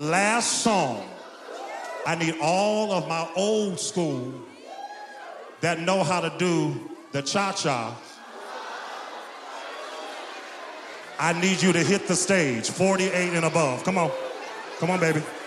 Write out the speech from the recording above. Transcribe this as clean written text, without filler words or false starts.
last song, I need all of my old school that know how to do the cha-cha. I need you to hit the stage, 48 and above. Come on. Come on, baby.